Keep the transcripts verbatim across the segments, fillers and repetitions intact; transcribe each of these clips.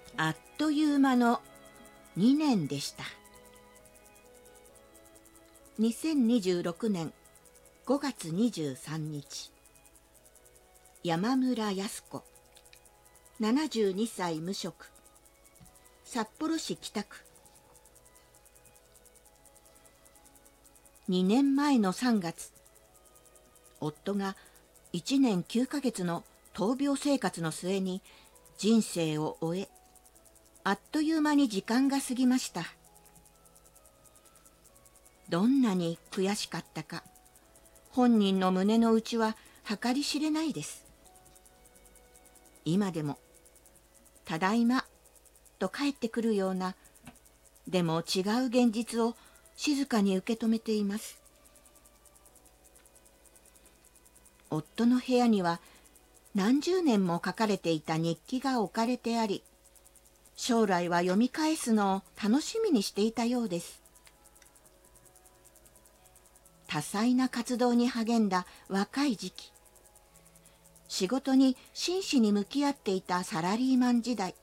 あっという間のにねんでした。にせんにじゅうろくねんごがつにじゅうさんにち、山村康子、ななじゅうにさい無職、札幌市北区。にねんまえのさんがつ、夫がいちねんきゅうかげつの闘病生活の末に人生を終え、あっという間に時間が過ぎました。どんなに悔しかったか、本人の胸の内は計り知れないです。今でも、ただいま、と帰ってくるような、でも違う現実を静かに受け止めています。夫の部屋には何十年も書かれていた日記が置かれてあり、将来は読み返すのを楽しみにしていたようです。多彩な活動に励んだ若い時期、仕事に真摯に向き合っていたサラリーマン時代、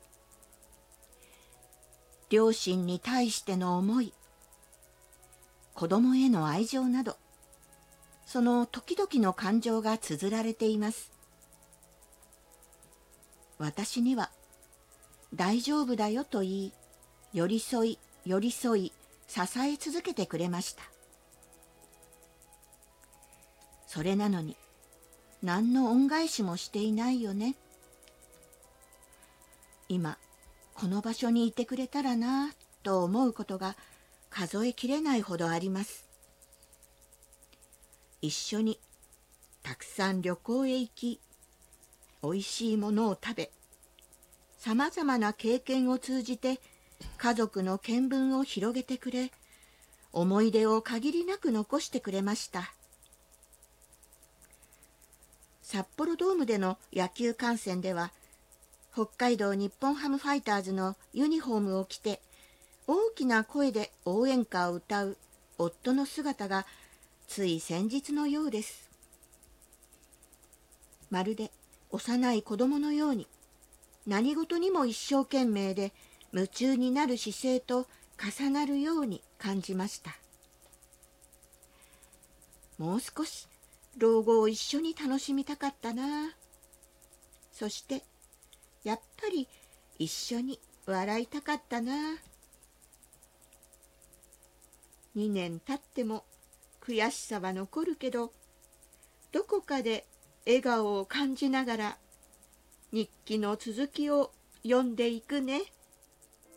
両親に対しての思い、子供への愛情など、その時々の感情が綴られています。私には大丈夫だよと言い、寄り添い寄り添い支え続けてくれました。それなのに何の恩返しもしていないよね。今この場所にいてくれたらなぁと思うことが数えきれないほどあります。一緒にたくさん旅行へ行き、おいしいものを食べ、さまざまな経験を通じて家族の見聞を広げてくれ、思い出を限りなく残してくれました。札幌ドームでの野球観戦では、北海道日本ハムファイターズのユニフォームを着て大きな声で応援歌を歌う夫の姿がつい先日のようです。まるで幼い子供のように何事にも一生懸命で夢中になる姿勢と重なるように感じました。もう少し老後を一緒に楽しみたかったな。そしてやっぱり一緒に笑いたかったな。にねん経っても悔しさは残るけど、どこかで笑顔を感じながら日記の続きを読んでいくね。